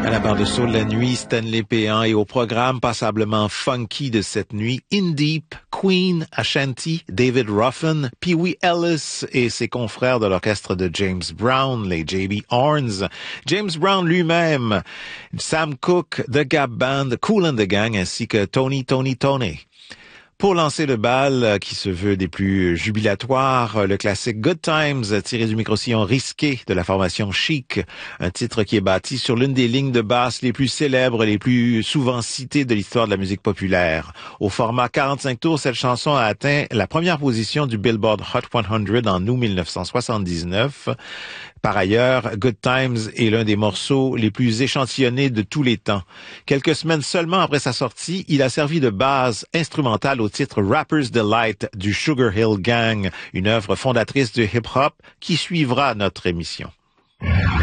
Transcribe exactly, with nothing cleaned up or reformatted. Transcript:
À la barre de soul la nuit, Stanley Péan, et au programme passablement funky de cette nuit, In Deep, Queen, Ashanti, David Ruffin, Pee Wee Ellis et ses confrères de l'orchestre de James Brown, les J B Horns, James Brown lui-même, Sam Cooke, The Gap Band, Kool and the Gang ainsi que Tony Tony Tony. Pour lancer le bal, qui se veut des plus jubilatoires, le classique Good Times, tiré du micro-sillon risqué de la formation Chic, un titre qui est bâti sur l'une des lignes de basse les plus célèbres, les plus souvent citées de l'histoire de la musique populaire. Au format quarante-cinq tours, cette chanson a atteint la première position du Billboard Hot cent en août dix-neuf cent soixante-dix-neuf. Par ailleurs, Good Times est l'un des morceaux les plus échantillonnés de tous les temps. Quelques semaines seulement après sa sortie, il a servi de base instrumentale au titre Rapper's Delight du Sugar Hill Gang, une œuvre fondatrice du hip-hop qui suivra notre émission.